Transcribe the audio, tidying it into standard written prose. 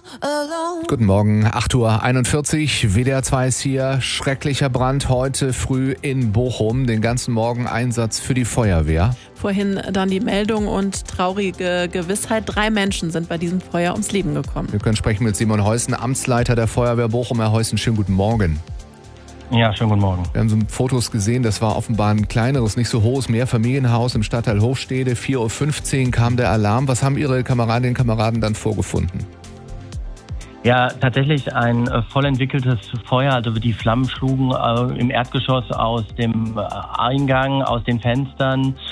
Guten Morgen, 8:41 Uhr, WDR 2 ist hier. Schrecklicher Brand heute früh in Bochum. Den ganzen Morgen Einsatz für die Feuerwehr. Vorhin dann die Meldung und traurige Gewissheit. 3 Menschen sind bei diesem Feuer ums Leben gekommen. Wir können sprechen mit Simon Heusen, Amtsleiter der Feuerwehr Bochum. Herr Heusen, schönen guten Morgen. Ja, schönen guten Morgen. Wir haben so Fotos gesehen, das war offenbar ein kleineres, nicht so hohes Mehrfamilienhaus im Stadtteil Hochstede. 4:15 Uhr kam der Alarm. Was haben Ihre Kameradinnen und Kameraden dann vorgefunden? Ja, tatsächlich ein voll entwickeltes Feuer. Also die Flammen schlugen im Erdgeschoss aus dem Eingang, aus den Fenstern.